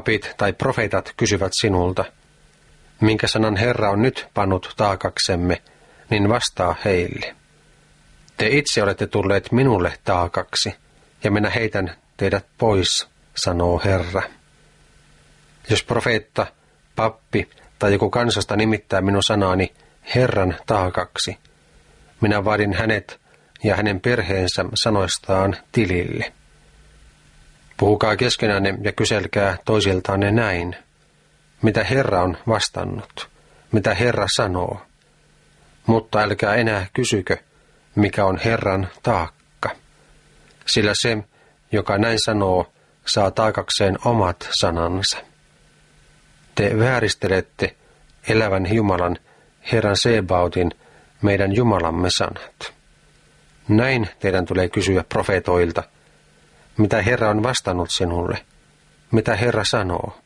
papit tai profeetat kysyvät sinulta, minkä sanan Herra on nyt pannut taakaksemme, niin vastaa heille. Te itse olette tulleet minulle taakaksi, ja minä heitän teidät pois, sanoo Herra. Jos profeetta, pappi tai joku kansasta nimittää minun sanaani Herran taakaksi, minä vaadin hänet ja hänen perheensä sanoistaan tilille. Puhukaa keskenänne ja kyselkää toisiltaanne näin. Mitä Herra on vastannut? Mitä Herra sanoo? Mutta älkää enää kysykö, mikä on Herran taakka. Sillä se, joka näin sanoo, saa taakakseen omat sanansa. Te vääristelette elävän Jumalan, Herran Sebautin, meidän Jumalamme sanat. Näin teidän tulee kysyä profeetoilta, mitä Herra on vastannut sinulle, mitä Herra sanoo.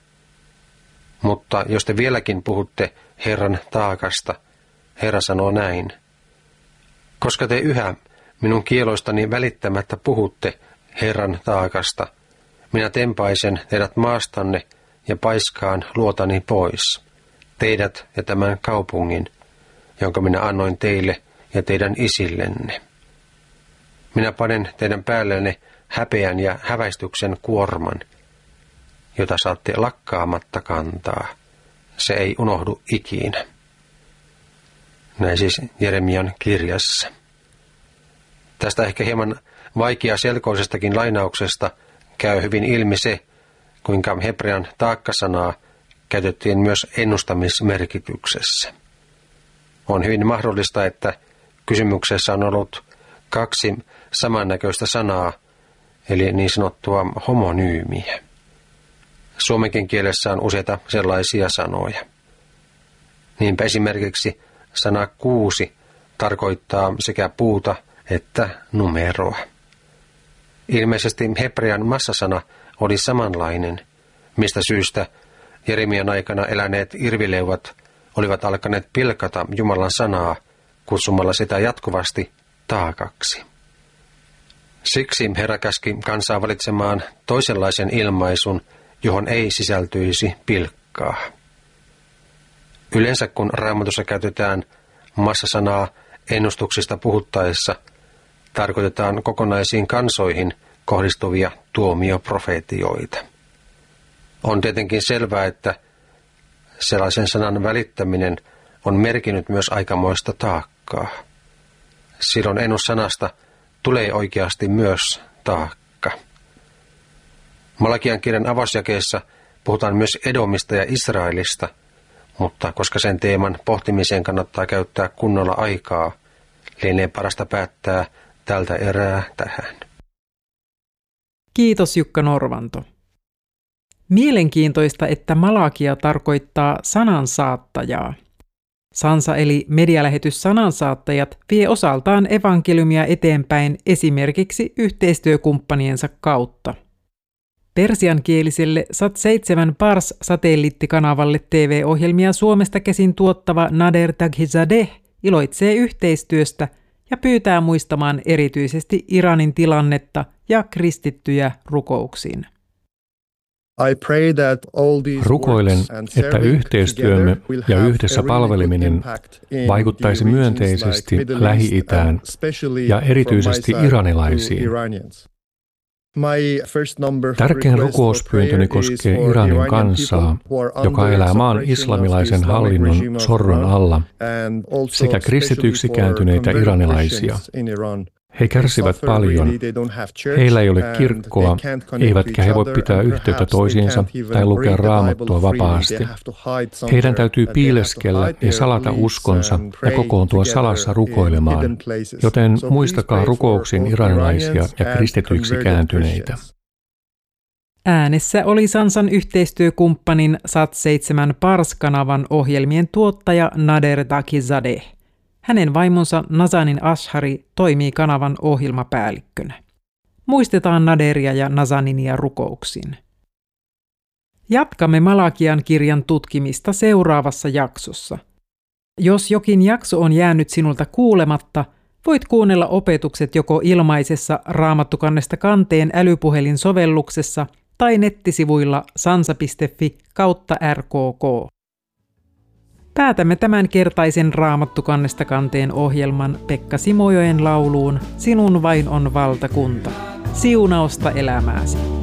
Mutta jos te vieläkin puhutte Herran taakasta, Herra sanoo näin. Koska te yhä minun kieloistani välittämättä puhutte Herran taakasta, minä tempaisen teidät maastanne ja paiskaan luotani pois, teidät ja tämän kaupungin, jonka minä annoin teille ja teidän isillenne. Minä panen teidän päällenne häpeän ja häväistyksen kuorman, jota saatte lakkaamatta kantaa. Se ei unohdu ikinä. Näin siis Jeremian kirjassa. Tästä ehkä hieman vaikeaselkoisestakin lainauksesta käy hyvin ilmi se, kuinka hebrean taakkasanaa käytettiin myös ennustamismerkityksessä. On hyvin mahdollista, että kysymyksessä on ollut kaksi samannäköistä sanaa, eli niin sanottua homonyymiä. Suomenkin kielessä on useita sellaisia sanoja. Niinpä esimerkiksi sana 6 tarkoittaa sekä puuta että numeroa. Ilmeisesti hebrean massasana oli samanlainen, mistä syystä Jeremian aikana eläneet irvileuvat olivat alkaneet pilkata Jumalan sanaa, kutsumalla sitä jatkuvasti taakaksi. Siksi Herra käski kansaa valitsemaan toisenlaisen ilmaisun, johon ei sisältyisi pilkkaa. Yleensä kun Raamatussa käytetään massasanaa ennustuksista puhuttaessa, tarkoitetaan kokonaisiin kansoihin kohdistuvia tuomioprofeetioita. On tietenkin selvää, että sellaisen sanan välittäminen on merkinnyt myös aikamoista taakkaa. Silloin ennussanasta tulee oikeasti myös taakka. Malakian kirjan avausjakeessa puhutaan myös Edomista ja Israelista, mutta koska sen teeman pohtimiseen kannattaa käyttää kunnolla aikaa, lienee parasta päättää tältä erää tähän. Kiitos Jukka Norvanto. Mielenkiintoista, että Malakia tarkoittaa sanansaattajaa. Sansa eli medialähetys Sanansaattajat vie osaltaan evankeliumia eteenpäin esimerkiksi yhteistyökumppaniensa kautta. Persiankieliselle Sat7 Pars-satelliittikanavalle TV-ohjelmia Suomesta käsin tuottava Nader Taghizadeh iloitsee yhteistyöstä ja pyytää muistamaan erityisesti Iranin tilannetta ja kristittyjä rukouksiin. Rukoilen, että yhteistyömme ja yhdessä palveleminen vaikuttaisi myönteisesti Lähi-itään ja erityisesti iranilaisiin. Tärkein rukouspyyntöni koskee Iranin kansaa, joka elää maan islamilaisen hallinnon sorron alla, sekä kristityksi kääntyneitä iranilaisia. He kärsivät paljon. Heillä ei ole kirkkoa, eivätkä he voi pitää yhteyttä toisiinsa tai lukea Raamattua vapaasti. Heidän täytyy piileskellä ja salata uskonsa ja kokoontua salassa rukoilemaan, joten muistakaa rukouksin iranilaisia ja kristityiksi kääntyneitä. Äänessä oli Sansan yhteistyökumppanin Sat7 Pars-kanavan ohjelmien tuottaja Nader Taghizadeh. Hänen vaimonsa Nazanin Ashari toimii kanavan ohjelmapäällikkönä. Muistetaan Naderia ja Nazaninia rukouksiin. Jatkamme Malakian kirjan tutkimista seuraavassa jaksossa. Jos jokin jakso on jäänyt sinulta kuulematta, voit kuunnella opetukset joko ilmaisessa Raamattukannesta kanteen älypuhelin-sovelluksessa tai nettisivuilla sansa.fi/rkk. Päätämme tämänkertaisen Raamattu kannesta kanteen ohjelman Pekka Simojoen lauluun Sinun vain on valtakunta. Siunausta elämääsi.